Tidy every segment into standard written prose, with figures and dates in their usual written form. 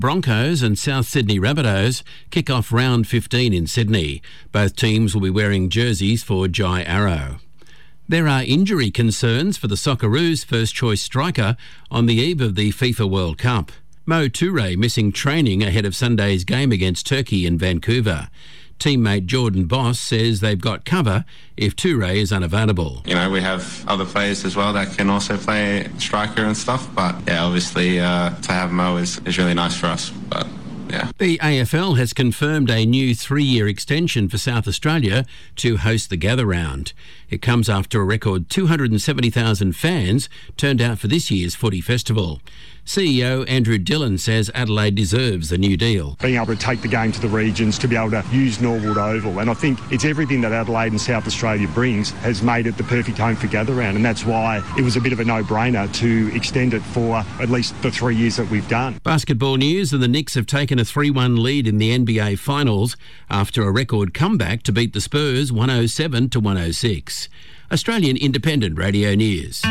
Broncos and South Sydney Rabbitohs kick off round 15 in Sydney. Both teams will be wearing jerseys for Jai Arrow. There are injury concerns for the Socceroos' first-choice striker on the eve of the FIFA World Cup. Mo Toure missing training ahead of Sunday's game against Turkey in Vancouver. Teammate Jordan Boss says they've got cover if Toure is unavailable. You know, we have other players as well that can also play striker and stuff, but yeah, obviously to have Mo is really nice for us, but yeah. The AFL has confirmed a new 3-year extension for South Australia to host the Gather Round. It comes after a record 270,000 fans turned out for this year's footy festival. CEO Andrew Dillon says Adelaide deserves the new deal. Being able to take the game to the regions, to be able to use Norwood Oval, and I think it's everything that Adelaide and South Australia brings has made it the perfect home for Gather Round, and that's why it was a bit of a no-brainer to extend it for at least the 3 years that we've done. Basketball news, and the Knicks have taken a 3-1 lead in the NBA Finals after a record comeback to beat the Spurs 107-106. Australian Independent Radio News.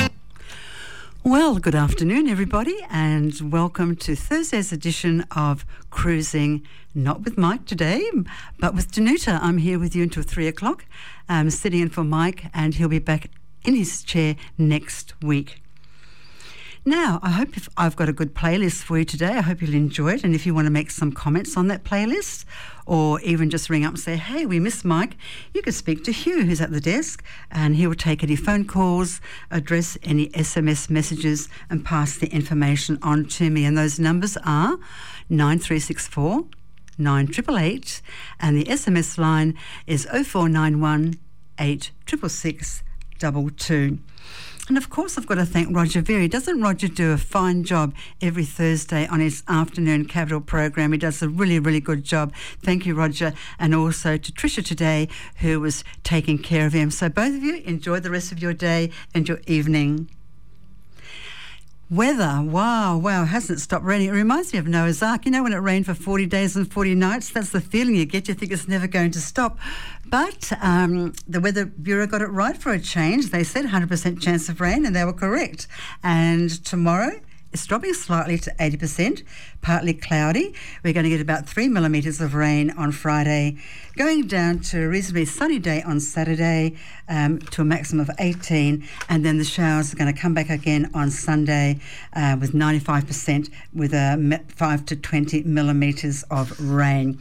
Well, good afternoon, everybody, and welcome to Thursday's edition of Cruising, not with Mike today, but with Danuta. I'm here with you until 3 o'clock, sitting in for Mike, and he'll be back in his chair next week. Now, I hope I've got a good playlist for you today. I hope you'll enjoy it. And if you want to make some comments on that playlist or even just ring up and say, hey, we missed Mike, you can speak to Hugh, who's at the desk, and he will take any phone calls, address any SMS messages and pass the information on to me. And those numbers are 9364 9888 and the SMS line is 0491 866 22. And of course, I've got to thank Roger Very. Doesn't Roger do a fine job every Thursday on his afternoon Capital program? He does a really, really good job. Thank you, Roger. And also to Tricia today, who was taking care of him. So both of you, enjoy the rest of your day and your evening. Weather, wow, hasn't stopped raining. It reminds me of Noah's Ark. You know, when it rained for 40 days and 40 nights, that's the feeling you get. You think it's never going to stop. But the Weather Bureau got it right for a change. They said 100% chance of rain, and they were correct. And tomorrow, it's dropping slightly to 80%, partly cloudy. We're going to get about 3 millimetres of rain on Friday, going down to a reasonably sunny day on Saturday to a maximum of 18, and then the showers are going to come back again on Sunday with 95% with 5 to 20 millimetres of rain.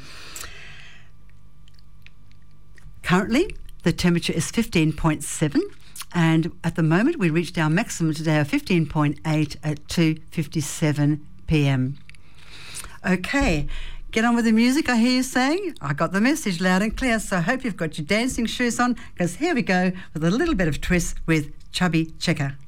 Currently, the temperature is 15.7. And at the moment, we reached our maximum today of 15.8 at 2:57 p.m. Okay, get on with the music, I hear you saying. I got the message loud and clear, so I hope you've got your dancing shoes on, because here we go with a little bit of twist with Chubby Checker.